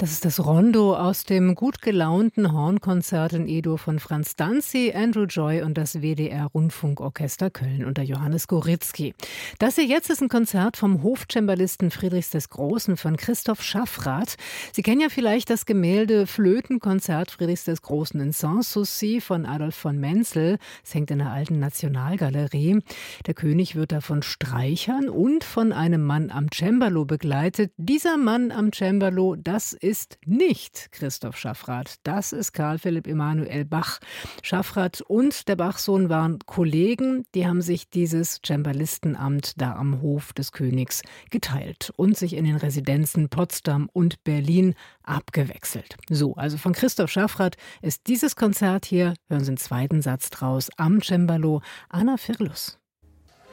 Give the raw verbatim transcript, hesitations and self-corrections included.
Das ist das Rondo aus dem gut gelaunten Hornkonzert in E-Dur von Franz Danzi, Andrew Joy und das W D R-Rundfunkorchester Köln unter Johannes Goritzky. Das hier jetzt ist ein Konzert vom Hofcembalisten Friedrichs des Großen von Christoph Schaffrath. Sie kennen ja vielleicht das Gemälde Flötenkonzert Friedrichs des Großen in Sanssouci von Adolf von Menzel. Es hängt in der alten Nationalgalerie. Der König wird da von Streichern und von einem Mann am Cembalo begleitet. Dieser Mann am Cembalo, das ist nicht Christoph Schaffrath. Das ist Karl Philipp Emanuel Bach. Schaffrath und der Bachsohn waren Kollegen. Die haben sich dieses Cembalistenamt da am Hof des Königs geteilt und sich in den Residenzen Potsdam und Berlin abgewechselt. So, also von Christoph Schaffrath ist dieses Konzert hier, hören Sie den zweiten Satz draus, am Cembalo, Anna Firlus.